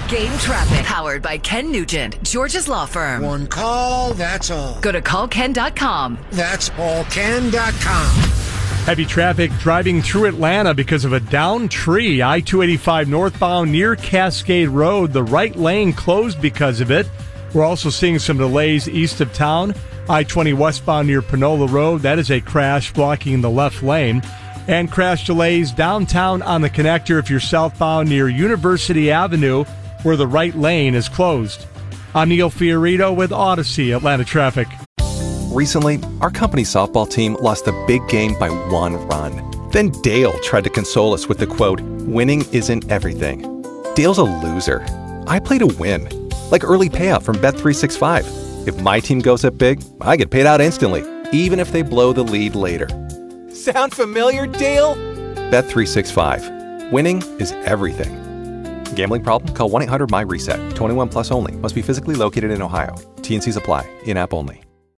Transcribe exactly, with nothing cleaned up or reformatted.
Game Traffic, powered by Ken Nugent, George's Law Firm. One call, that's all. Go to call ken dot com. That's all ken dot com. Heavy traffic driving through Atlanta because of a downed tree. I two eighty-five northbound near Cascade Road. The right lane closed because of it. We're also seeing some delays east of town. I twenty westbound near Panola Road. That is a crash blocking the left lane. And crash delays downtown on the connector if you're southbound near University Avenue, where the right lane is closed. I'm Neil Fiorito with Odyssey Atlanta Traffic. Recently, our company softball team lost the big game by one run. Then Dale tried to console us with the quote, "Winning isn't everything." Dale's a loser. I play to win. Like early payout from Bet three sixty-five. If my team goes up big, I get paid out instantly, even if they blow the lead later. Sound familiar, Dale? Bet three sixty-five. Winning is everything. Gambling problem? Call one eight hundred M Y RESET. twenty-one plus only. Must be physically located in Ohio. T and C's apply. In-app only.